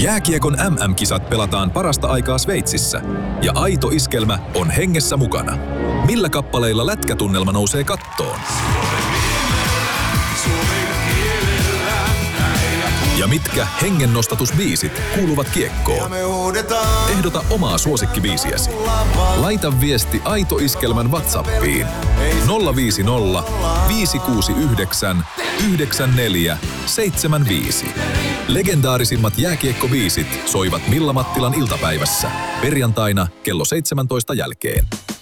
Jääkiekon MM-kisat pelataan parasta aikaa Sveitsissä ja aito iskelmä on hengessä mukana. Millä kappaleilla lätkätunnelma nousee kattoon? Ja mitkä hengennostatusbiisit kuuluvat kiekkoon? Ehdota omaa suosikkibiisiäsi. Laita viesti Aito Iskelmän WhatsAppiin 050 569 9475. Legendaarisimmat jääkiekkobiisit soivat Milla Mattilan iltapäivässä perjantaina kello 17 jälkeen.